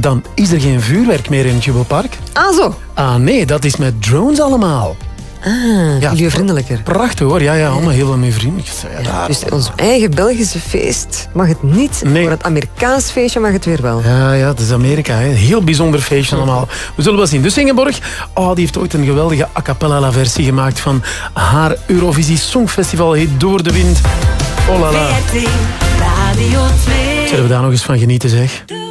dan is er geen vuurwerk meer in het Jubelpark. Ah, zo. Ah nee, dat is met drones allemaal. Ah, milieuvriendelijker. Prachtig hoor, ja, allemaal heel veel vriendelijk. Ja, dus ons eigen Belgische feest mag het niet, maar het Amerikaans feestje mag het weer wel. Ja, het is Amerika. Hè. Heel bijzonder feestje allemaal. We zullen wel zien. Dus Ingeborg, die heeft ooit een geweldige a cappella versie gemaakt van haar Eurovisie Songfestival heet Door de Wind. Oh la la. Radio 2. Zullen we daar nog eens van genieten, zeg?